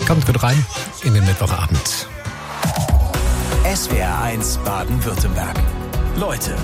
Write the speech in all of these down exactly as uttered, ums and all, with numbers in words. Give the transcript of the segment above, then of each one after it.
Kommt gut rein in den Mittwochabend. S W R eins Baden-Württemberg. Leute.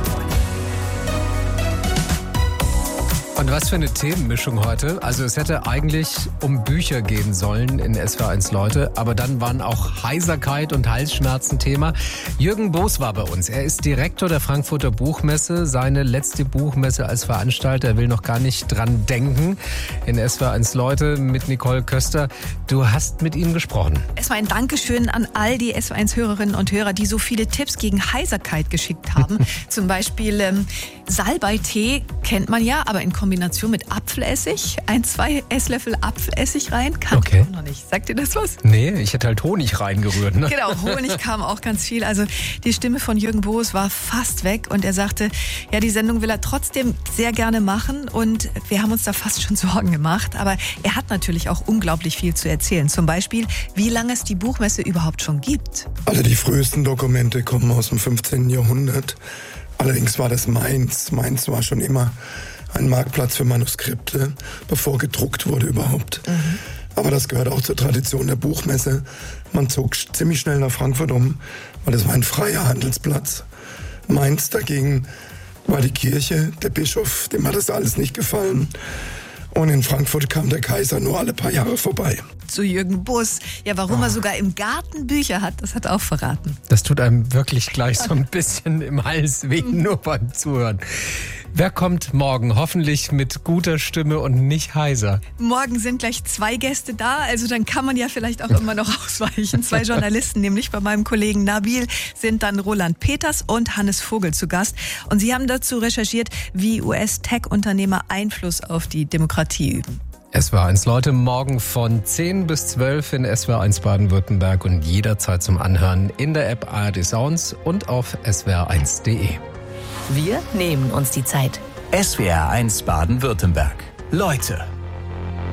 Und was für eine Themenmischung heute. Also es hätte eigentlich um Bücher gehen sollen in S W R eins Leute, aber dann waren auch Heiserkeit und Halsschmerzen Thema. Jürgen Boos war bei uns. Er ist Direktor der Frankfurter Buchmesse. Seine letzte Buchmesse als Veranstalter. Er will noch gar nicht dran denken. In S W R eins Leute mit Nicole Köster. Du hast mit ihm gesprochen. Es war ein Dankeschön an all die S W R eins Hörerinnen und Hörer, die so viele Tipps gegen Heiserkeit geschickt haben. Zum Beispiel ähm, Salbeitee kennt man ja, aber in Kombination mit Apfelessig. Ein, zwei Esslöffel Apfelessig rein. Kann Okay. ich auch noch nicht. Sagt dir das was? Nee, ich hätte halt Honig reingerührt. Ne? Genau, Honig kam auch ganz viel. Also die Stimme von Jürgen Boos war fast weg und er sagte, ja, die Sendung will er trotzdem sehr gerne machen und wir haben uns da fast schon Sorgen gemacht. Aber er hat natürlich auch unglaublich viel zu erzählen. Zum Beispiel, wie lange es die Buchmesse überhaupt schon gibt. Alle die frühesten Dokumente kommen aus dem fünfzehnten Jahrhundert. Allerdings war das Mainz. Mainz war schon immer ein Marktplatz für Manuskripte, bevor gedruckt wurde überhaupt. Mhm. Aber das gehört auch zur Tradition der Buchmesse. Man zog ziemlich schnell nach Frankfurt um, weil es war ein freier Handelsplatz. Mainz dagegen war die Kirche, der Bischof, dem hat das alles nicht gefallen. Und in Frankfurt kam der Kaiser nur alle paar Jahre vorbei. Zu Jürgen Boos. Ja, warum oh. er sogar im Garten Bücher hat, das hat er auch verraten. Das tut einem wirklich gleich so ein bisschen im Hals weh, nur beim Zuhören. Wer kommt morgen? Hoffentlich mit guter Stimme und nicht heiser. Morgen sind gleich zwei Gäste da, also dann kann man ja vielleicht auch immer noch ausweichen. Zwei Journalisten, nämlich bei meinem Kollegen Nabil, sind dann Roland Peters und Hannes Vogel zu Gast. Und sie haben dazu recherchiert, wie U S-Tech-Unternehmer Einfluss auf die Demokratie üben. S W R eins Leute morgen von zehn bis zwölf in S W R eins Baden-Württemberg und jederzeit zum Anhören in der App A R D Sounds und auf S W R eins punkt de. Wir nehmen uns die Zeit. S W R eins Baden-Württemberg. Leute.